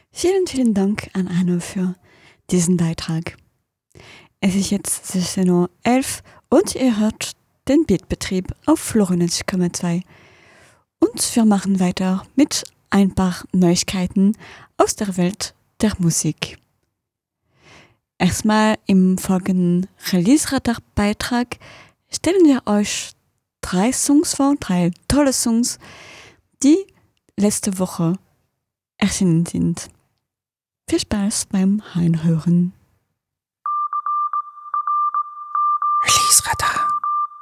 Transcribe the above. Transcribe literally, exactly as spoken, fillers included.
Vielen, vielen Dank an Anno für diesen Beitrag. Es ist jetzt sechzehn Uhr elf und ihr hört den Beatbetrieb auf Florenz Komma zwei. Und wir machen weiter mit ein paar Neuigkeiten aus der Welt der Musik. Erstmal im folgenden Release-Radar-Beitrag stellen wir euch drei Songs vor, drei tolle Songs, die letzte Woche erschienen sind. Viel Spaß beim Reinhören.